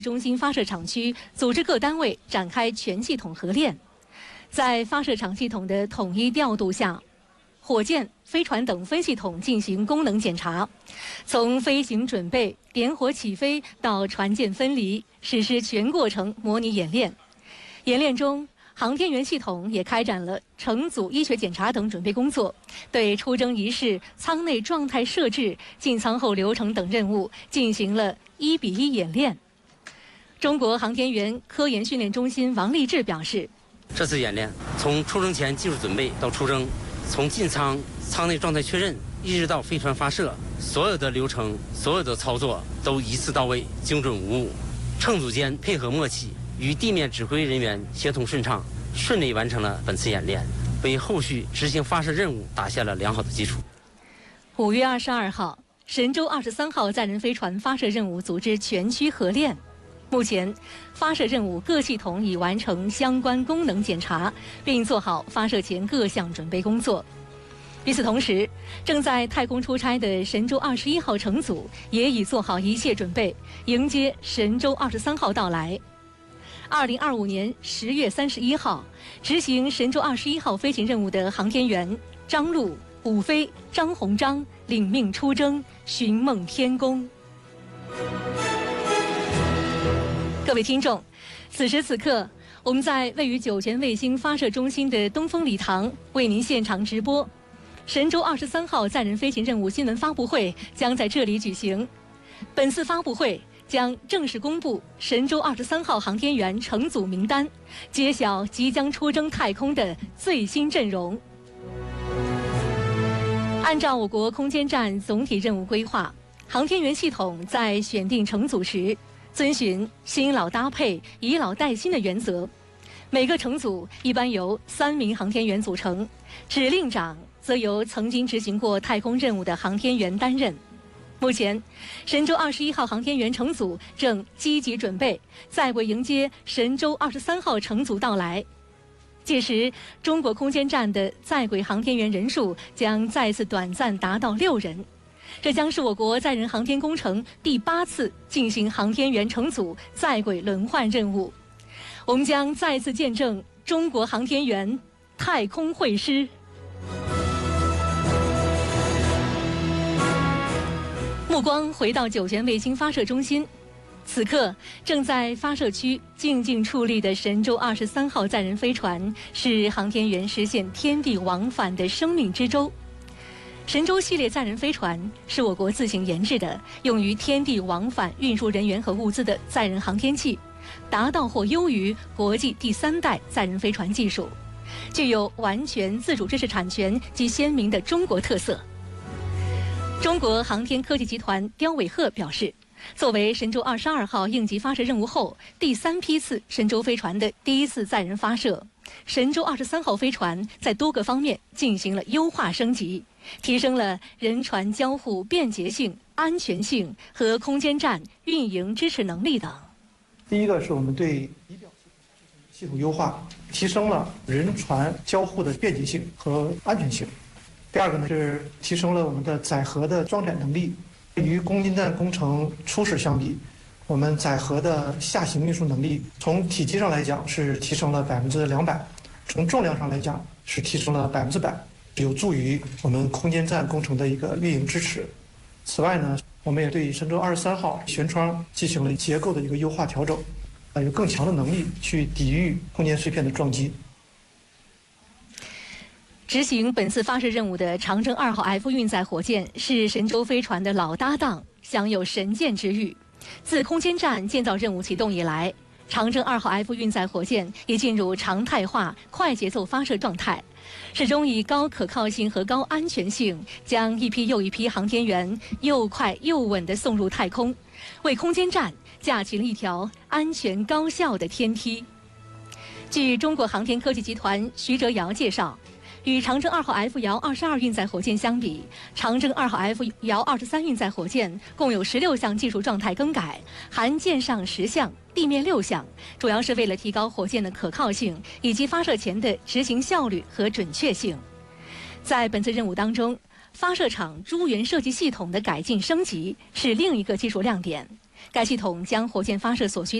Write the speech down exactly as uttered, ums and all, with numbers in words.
中心发射场区组织各单位展开全系统合练，在发射场系统的统一调度下，火箭、飞船等分系统进行功能检查，从飞行准备、点火起飞到船舰分离，实施全过程模拟演练。演练中，航天员系统也开展了乘组医学检查等准备工作，对出征仪式、舱内状态设置、进舱后流程等任务进行了一比一演练。中国航天员科研训练中心王立志表示， 这次演练从出征前技术准备到出征，从进舱、舱内状态确认，一直到飞船发射，所有的流程、所有的操作都一次到位、精准无误，乘组间配合默契，与地面指挥人员协同顺畅，顺利完成了本次演练，为后续执行发射任务打下了良好的基础。 五月二十二号，神舟二十三号载人飞船发射任务组织全区合练。目前，发射任务各系统已完成相关功能检查，并做好发射前各项准备工作。与此同时，正在太空出差的神舟二十一号乘组也已做好一切准备，迎接神舟二十三号到来。二零二五年十月三十一号，执行神舟二十一号飞行任务的航天员张陆、武飞、张鸿章领命出征，寻梦天宫。各位听众，此时此刻，我们在位于酒泉卫星发射中心的东风礼堂为您现场直播。神舟二十三号载人飞行任务新闻发布会将在这里举行。本次发布会将正式公布神舟二十三号航天员乘组名单，揭晓即将出征太空的最新阵容。按照我国空间站总体任务规划，航天员系统在选定乘组时，遵循新老搭配、以老带新的原则，每个乘组一般由三名航天员组成，指令长则由曾经执行过太空任务的航天员担任。目前，神舟二十一号航天员乘组正积极准备，在轨迎接神舟二十三号乘组到来。届时，中国空间站的在轨航天员人数将再次短暂达到六人。这将是我国载人航天工程第八次进行航天员乘组在轨轮换任务，我们将再次见证中国航天员太空会师。目光回到酒泉卫星发射中心，此刻正在发射区静静矗立的神舟二十三号载人飞船，是航天员实现天地往返的生命之舟。神舟系列载人飞船是我国自行研制的用于天地往返运输人员和物资的载人航天器，达到或优于国际第三代载人飞船技术，具有完全自主知识产权及鲜明的中国特色。中国航天科技集团刁伟鹤表示，作为神舟二十二号应急发射任务后第三批次神舟飞船的第一次载人发射，神舟二十三号飞船在多个方面进行了优化升级，提升了人船交互便捷性、安全性和空间站运营支持能力等。 第一个是我们对仪表系统优化，提升了人船交互的便捷性和安全性。第二个呢是提升了我们的载荷的装载能力。与空间站工程初始相比，我们载荷的下行运输能力从体积上来讲是提升了百分之两百，从重量上来讲是提升了百分之百，有助于我们空间站工程的一个运营支持。此外呢，我们也对神舟二十三号舷窗进行了结构的一个优化调整，啊，有更强的能力去抵御空间碎片的撞击。 执行本次发射任务的长征二号 F 运载火箭是神舟飞船的老搭档，享有神箭之誉。自空间站建造任务启动以来，长征二号 F 运载火箭已进入常态化、快节奏发射状态，始终以高可靠性和高安全性，将一批又一批航天员又快又稳地送入太空，为空间站架起了一条安全高效的天梯。据中国航天科技集团徐哲尧介绍，与长征二号 F 遥二十二运载火箭相比，长征二号 F 遥二十三运载火箭共有十六项技术状态更改，含舰上十项、地面六项，主要是为了提高火箭的可靠性以及发射前的执行效率和准确性。在本次任务当中，发射场诸元设计系统的改进升级是另一个技术亮点。 该系统将火箭发射所需